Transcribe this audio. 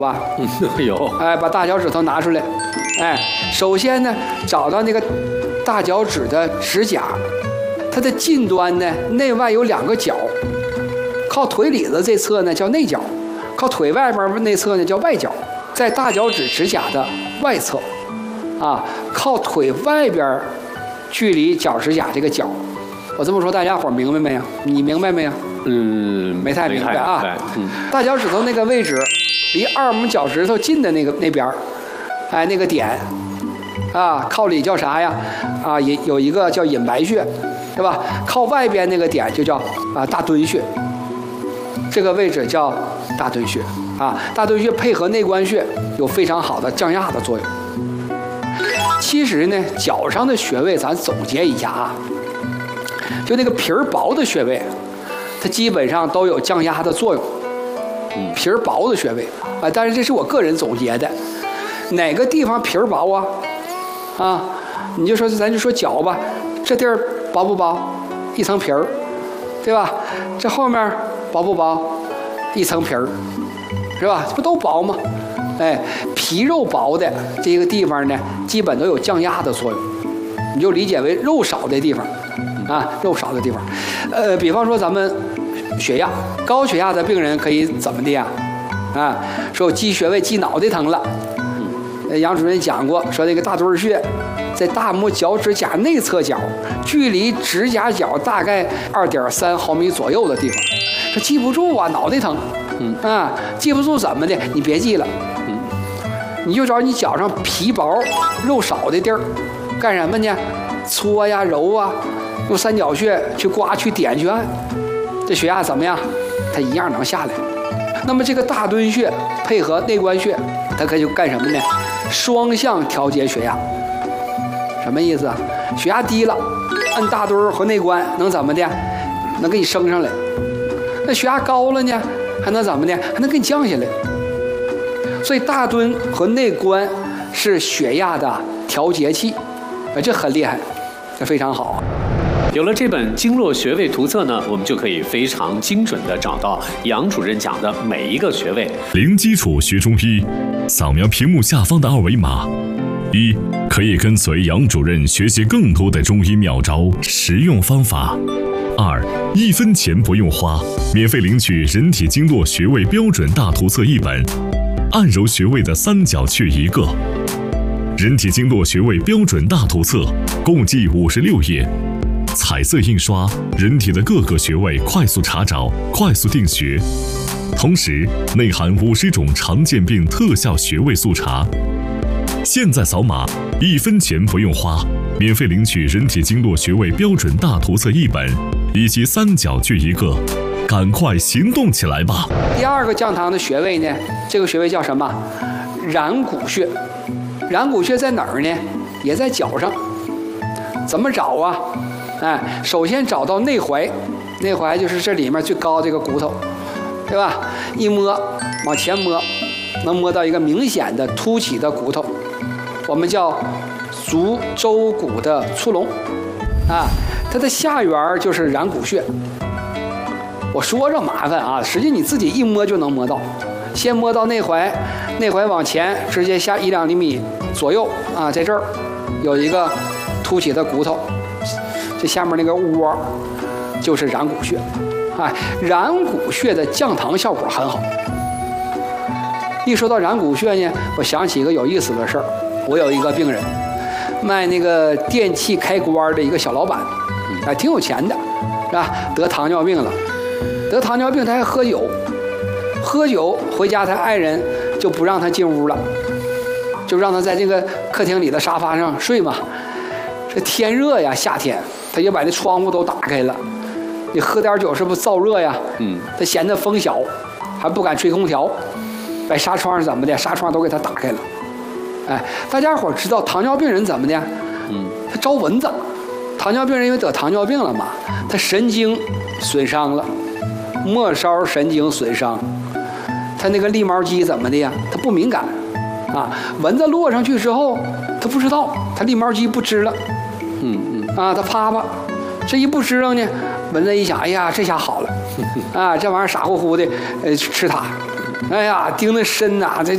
吧？ 有。 哎，把大脚趾头拿出来，哎，首先呢，找到那个大脚趾的指甲，它的近端呢，内外有2个角，靠腿里子这侧呢叫内角，靠腿外边那侧呢叫外角，在大脚趾指甲的外侧，啊，靠腿外边距离脚指甲这个角。我这么说，大家伙明白没有？你明白没有？没太明白啊。大脚趾头那个位置，离2拇脚趾头近的那边，哎，那个点，啊，靠里叫啥呀？啊，也有一个叫隐白穴，对吧？靠外边那个点就叫大敦穴，这个位置叫大敦穴啊。大敦穴配合内关穴有非常好的降压的作用。其实呢，脚上的穴位咱总结一下啊。就那个皮儿薄的穴位，它基本上都有降压的作用。皮儿薄的穴位啊，但是这是我个人总结的。哪个地方皮儿薄啊？啊，你就说咱就说脚吧，这地儿薄不薄？一层皮儿，对吧？这后面薄不薄？一层皮儿，是吧？这不都薄吗？哎，皮肉薄的这个地方呢，基本都有降压的作用。你就理解为肉少的地方。啊，肉少的地方，比方说咱们血压高血压的病人可以怎么的呀？啊，说我记穴位记脑袋疼了，杨主任讲过，说这个大敦穴在大拇脚趾甲内侧角，距离指甲角大概2.3毫米左右的地方，说记不住啊，脑袋疼，啊，记不住怎么的？你别记了，你就找你脚上皮薄肉少的地儿，干什么呢？搓呀揉啊。用三角穴去刮去点去按，这血压怎么样？它一样能下来。那么这个大敦穴配合内关穴，它可以干什么呢？双向调节血压。什么意思啊？血压低了，按大敦和内关能怎么的？能给你升上来。那血压高了呢，还能怎么的？还能给你降下来。所以大敦和内关是血压的调节器，这很厉害，这非常好。 有了这本经络穴位图册呢，我们就可以非常精准地找到杨主任讲的每一个穴位。 零基础学中医，扫描屏幕下方的2维码。1. 可以跟随杨主任学习更多的中医妙招、实用方法。2. 1分钱不用花，免费领取人体经络穴位标准大图册1本，按揉穴位的3角穴1个。人体经络穴位标准大图册共计56页。彩色印刷，人体的各个穴位快速查找、快速定穴，同时内含50种常见病特效穴位速查。现在扫码，1分钱不用花，免费领取人体经络穴位标准大图册1本，以及3角穴1个，赶快行动起来吧！ 第2个降糖的穴位呢，这个穴位叫什么？然谷穴。然谷穴在哪儿呢？也在脚上。怎么找啊？哎，首先找到内踝，内踝就是这里面最高这个骨头，对吧？一摸，往前摸，能摸到一个明显的凸起的骨头，我们叫足舟骨的粗隆，啊，它的下缘就是然谷穴。我说着麻烦啊，实际你自己一摸就能摸到。先摸到内踝，内踝往前直接下1-2厘米左右啊，在这儿有一个凸起的骨头。这下面那个窝就是然谷穴，哎，然谷穴的降糖效果很好。一说到然谷穴呢，我想起一个有意思的事儿。我有一个病人，卖那个电器开关的一个小老板，哎，挺有钱的，是吧？得糖尿病了，得糖尿病他还喝酒，喝酒回家他爱人就不让他进屋了，就让他在这个客厅里的沙发上睡嘛。这天热呀，夏天。他就把那窗户都打开了，你喝点酒是不是燥热呀？他嫌它风小，还不敢吹空调，把纱窗怎么的？纱窗都给他打开了。哎，大家伙知道糖尿病人怎么的？他招蚊子。糖尿病人因为得糖尿病了嘛，他神经损伤了，末梢神经损伤，他那个立毛肌怎么的呀？他不敏感啊，蚊子落上去之后，他不知道，他立毛肌不支了。啊，他啪啪，这一不支棱呢，蚊子一想，哎呀，这下好了，啊，这玩意儿傻乎乎的，吃它，哎呀，盯得深呐，这